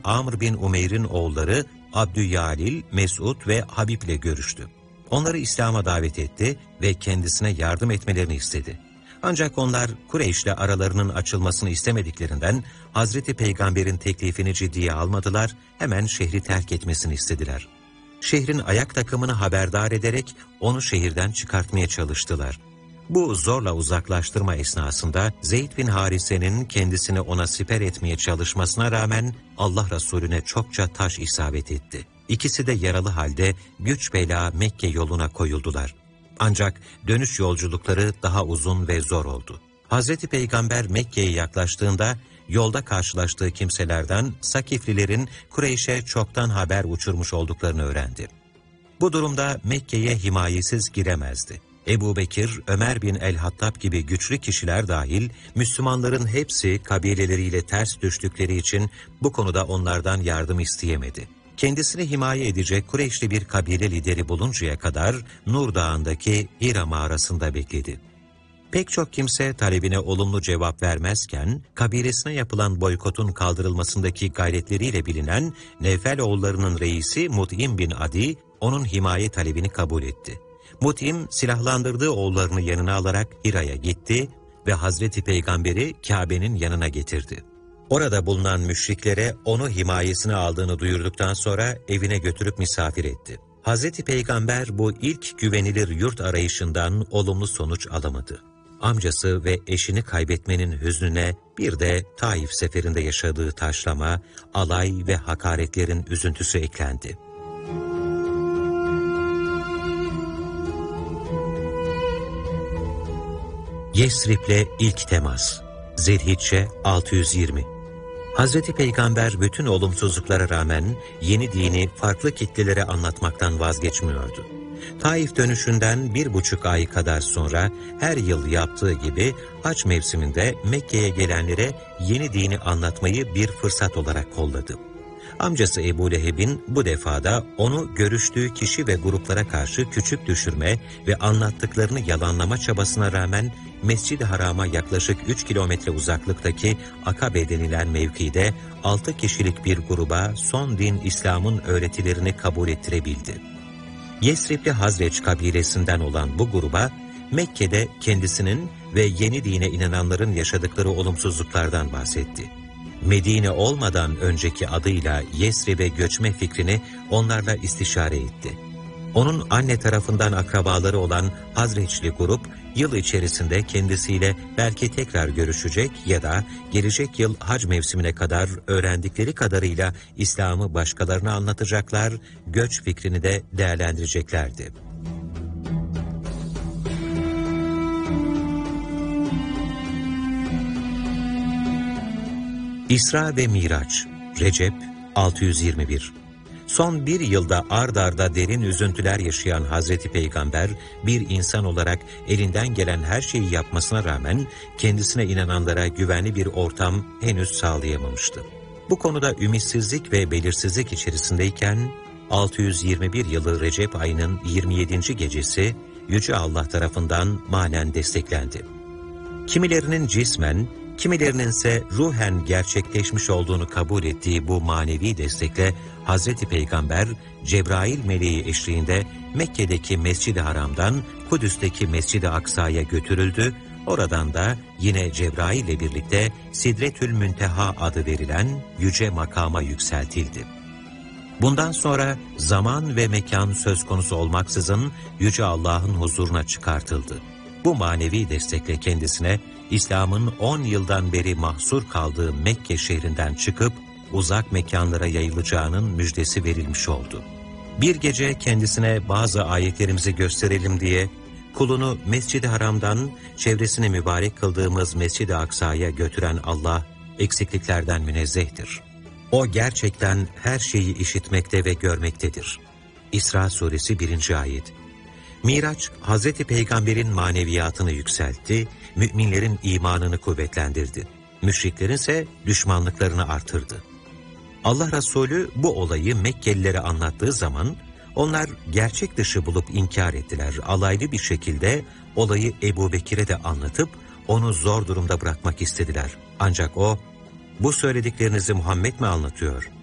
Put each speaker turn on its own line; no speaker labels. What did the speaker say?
Amr bin Umeyr'in oğulları Abdüyalil, Mesud ve Habib ile görüştü. Onları İslam'a davet etti ve kendisine yardım etmelerini istedi. Ancak onlar Kureyş'le aralarının açılmasını istemediklerinden Hazreti Peygamber'in teklifini ciddiye almadılar, hemen şehri terk etmesini istediler. Şehrin ayak takımını haberdar ederek onu şehirden çıkartmaya çalıştılar. Bu zorla uzaklaştırma esnasında Zeyd bin Harise'nin kendisini ona siper etmeye çalışmasına rağmen Allah Resulüne çokça taş isabet etti. İkisi de yaralı halde güç bela Mekke yoluna koyuldular. Ancak dönüş yolculukları daha uzun ve zor oldu. Hazreti Peygamber Mekke'ye yaklaştığında yolda karşılaştığı kimselerden Sakiflilerin Kureyş'e çoktan haber uçurmuş olduklarını öğrendi. Bu durumda Mekke'ye himayesiz giremezdi. Ebu Bekir, Ömer bin el-Hattab gibi güçlü kişiler dahil Müslümanların hepsi kabileleriyle ters düştükleri için bu konuda onlardan yardım isteyemedi. Kendisini himaye edecek Kureyşli bir kabile lideri buluncaya kadar Nur Dağı'ndaki Hira mağarasında bekledi. Pek çok kimse talebine olumlu cevap vermezken, kabilesine yapılan boykotun kaldırılmasındaki gayretleriyle bilinen Nevfel oğullarının reisi Mut'im bin Adi, onun himaye talebini kabul etti. Mut'im, silahlandırdığı oğullarını yanına alarak Hira'ya gitti ve Hazreti Peygamber'i Kabe'nin yanına getirdi. Orada bulunan müşriklere onu himayesine aldığını duyurduktan sonra evine götürüp misafir etti. Hazreti Peygamber bu ilk güvenilir yurt arayışından olumlu sonuç alamadı. Amcası ve eşini kaybetmenin hüznüne bir de Taif seferinde yaşadığı taşlama, alay ve hakaretlerin üzüntüsü eklendi. Yesrib'le ilk temas. Zilhicce 620. Hazreti Peygamber bütün olumsuzluklara rağmen yeni dini farklı kitlelere anlatmaktan vazgeçmiyordu. Taif dönüşünden 1,5 ay kadar sonra her yıl yaptığı gibi hac mevsiminde Mekke'ye gelenlere yeni dini anlatmayı bir fırsat olarak kolladı. Amcası Ebu Leheb'in bu defada onu görüştüğü kişi ve gruplara karşı küçük düşürme ve anlattıklarını yalanlama çabasına rağmen Mescid-i Haram'a yaklaşık 3 kilometre uzaklıktaki Akabe denilen mevkide 6 kişilik bir gruba son din İslam'ın öğretilerini kabul ettirebildi. Yesribli Hazreç kabilesinden olan bu gruba Mekke'de kendisinin ve yeni dine inananların yaşadıkları olumsuzluklardan bahsetti. Medine olmadan önceki adıyla Yesrib'e göçme fikrini onlarla istişare etti. Onun anne tarafından akrabaları olan Hazreçli grup, yıl içerisinde kendisiyle belki tekrar görüşecek ya da gelecek yıl hac mevsimine kadar öğrendikleri kadarıyla İslam'ı başkalarına anlatacaklar, göç fikrini de değerlendireceklerdi. İsra ve Miraç, Recep 621. Son bir yılda ard arda derin üzüntüler yaşayan Hazreti Peygamber, bir insan olarak elinden gelen her şeyi yapmasına rağmen kendisine inananlara güvenli bir ortam henüz sağlayamamıştı. Bu konuda ümitsizlik ve belirsizlik içerisindeyken, 621 yılı Recep ayının 27. gecesi Yüce Allah tarafından manen desteklendi. Kimilerinin cismen, kimilerinin ise ruhen gerçekleşmiş olduğunu kabul ettiği bu manevi destekle Hazreti Peygamber, Cebrail meleği eşliğinde Mekke'deki Mescid-i Haram'dan Kudüs'teki Mescid-i Aksa'ya götürüldü, oradan da yine Cebrail ile birlikte Sidretül Münteha adı verilen yüce makama yükseltildi. Bundan sonra zaman ve mekan söz konusu olmaksızın Yüce Allah'ın huzuruna çıkartıldı. Bu manevi destekle kendisine İslam'ın 10 yıldan beri mahsur kaldığı Mekke şehrinden çıkıp uzak mekanlara yayılacağının müjdesi verilmiş oldu. Bir gece kendisine bazı ayetlerimizi gösterelim diye kulunu Mescid-i Haram'dan çevresini mübarek kıldığımız Mescid-i Aksa'ya götüren Allah eksikliklerden münezzehtir. O gerçekten her şeyi işitmekte ve görmektedir. İsra Suresi 1. ayet. Miraç, Hazreti Peygamber'in maneviyatını yükseltti, müminlerin imanını kuvvetlendirdi. Müşriklerin ise düşmanlıklarını artırdı. Allah Resulü bu olayı Mekkelilere anlattığı zaman, onlar gerçek dışı bulup inkar ettiler. Alaylı bir şekilde olayı Ebu Bekir'e de anlatıp onu zor durumda bırakmak istediler. Ancak o, bu söylediklerinizi Muhammed mi anlatıyor?